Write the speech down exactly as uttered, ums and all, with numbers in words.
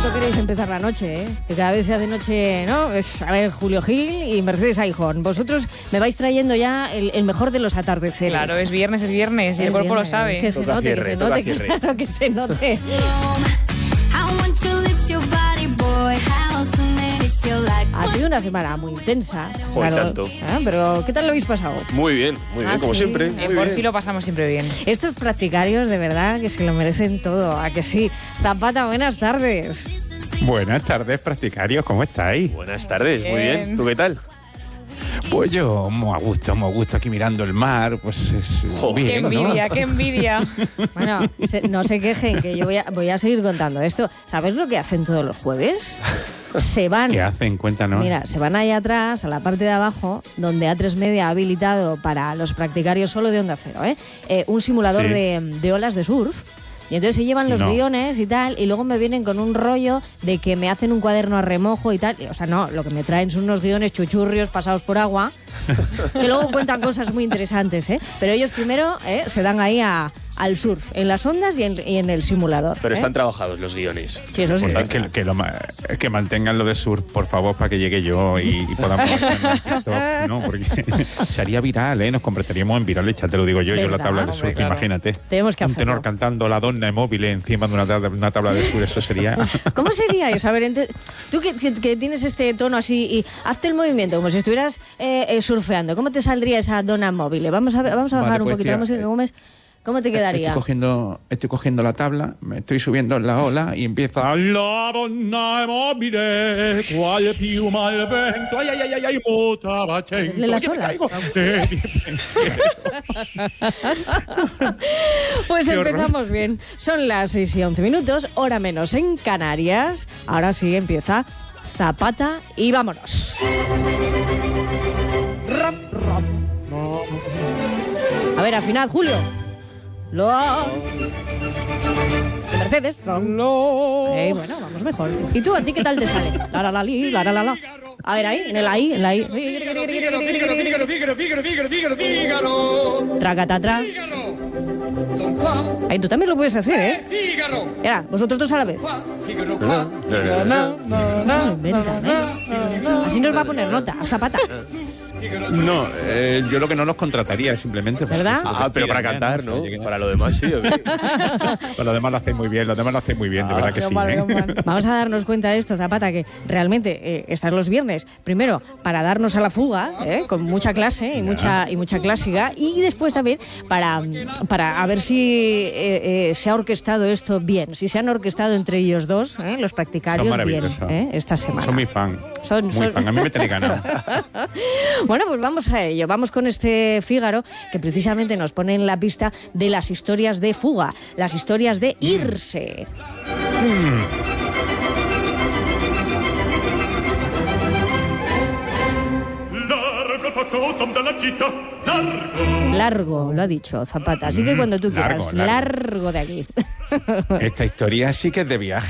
pronto queréis empezar la noche, ¿eh? Que cada vez se hace noche, ¿no? Es, a ver, Julio Gil y Mercedes Aijón. Vosotros me vais trayendo ya el, el mejor de los atardeceres. Claro, es viernes, es viernes, y el cuerpo lo sabe. Que se Toca note, cierre, que se toca note, cierre. claro que se note. Ha sido una semana muy intensa. Joder, claro. tanto. Ah, pero, ¿qué tal lo habéis pasado? Muy bien, muy bien, Ah, como sí. siempre. En muy Porfi bien. lo pasamos siempre bien. Estos practicarios, de verdad, que se lo merecen todo. ¿A que sí? Zapata, buenas tardes. Buenas tardes, practicarios, ¿cómo estáis? Buenas tardes, muy Bien. bien. ¿Tú qué tal? Pues yo, muy a gusto, muy a gusto aquí mirando el mar, pues es Jo, bien, ¡Qué ¿no? envidia, qué envidia! Bueno, se- no se quejen, que yo voy a, voy a seguir contando esto. ¿Sabes lo que hacen todos los jueves? Se van... ¿Qué hacen? Cuéntanos. Mira, se van ahí atrás, a la parte de abajo, donde A tres Media ha habilitado para los practicarios solo de Onda Cero, ¿eh? Eh, un simulador Sí. de, de olas de surf. Y entonces se llevan los No. guiones y tal, y luego me vienen con un rollo de que me hacen un cuaderno a remojo y tal. O sea, no, lo que me traen son unos guiones chuchurrios pasados por agua, que luego cuentan cosas muy interesantes, ¿eh? Pero ellos primero ¿eh? se dan ahí a, al surf, en las ondas y en, y en el simulador. Pero ¿eh? están trabajados los guiones. Sí, eso sí. Eh, que, que, lo ma- que mantengan lo de surf, por favor, para que llegue yo y, y podamos hacer en TikTok, ¿no? Porque sería viral, ¿eh? Nos convertiríamos en virales, ya te lo digo yo, yo en la ¿Verdad? tabla de Hombre, surf, claro. imagínate. Tenemos que Un hacerlo. tenor cantando La Donna Móvil encima de una, tabla- una tabla de surf, eso sería... ¿Cómo sería eso? A ver, ente- tú que, que- que tienes este tono así y hazte el movimiento como si estuvieras eh, eh, surfeando. ¿Cómo te saldría esa dona móvil? Vamos a, ver- vamos a bajar Vale, un pues, poquito la tía, música. eh, ¿Cómo, es? ¿Cómo te quedaría? Estoy cogiendo, estoy cogiendo la tabla, me estoy subiendo en la ola y empieza la donna mobile, cual piuma al vento, ay, ay, ay, ay, ay, mota bacento, Hacerle las oye, me olas. caigo de mi pensiero. Pues Qué horror. empezamos bien. Son las seis y once minutos, hora menos en Canarias. Ahora sí empieza Zapata y vámonos. Rap, rap. A ver, al final, Julio. Lo ha... de Mercedes. No. Eh, bueno, vamos mejor. ¿Y tú, a ti qué tal te sale? La la la li, la la la la. A ver, ahí, en el ahí, en la ahí. Tracatatra. Ahí tú también lo puedes hacer, ¿eh? Mira, vosotros dos a la vez. Eso lo inventan, ¿eh? Así nos va a poner nota, a Zapata. No, eh, yo lo que no los contrataría simplemente. pues, ¿Verdad? eso es lo que Ah, pero para pillan, cantar, O sea, ¿no? lleguen- Para lo demás sí, ¿o qué? Pues lo demás lo hacéis muy bien, los demás lo hacéis muy bien, de verdad que sí. ¿eh? Vamos a darnos cuenta de esto, Zapata, que realmente eh, están los viernes, primero para darnos a la fuga, ¿eh? Con mucha clase y mucha y mucha clásica, y después también para, para a ver si eh, eh, se ha orquestado esto bien, si se han orquestado entre ellos dos, ¿eh? Los Son practicarios bien, maravillosos. ¿eh? Esta semana. Son mi fan. Son- muy son- fan, a mí me tenéis ganado. Bueno, pues vamos a ello. Vamos con este Fígaro que precisamente nos pone en la pista de las historias de fuga, las historias de irse. Largo, lo ha dicho Zapata. Así que cuando tú Largo, quieras, largo. largo de aquí. Esta historia sí que es de viaje.